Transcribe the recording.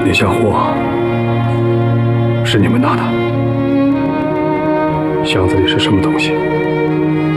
那箱货是你们拿的，箱子里是什么东西？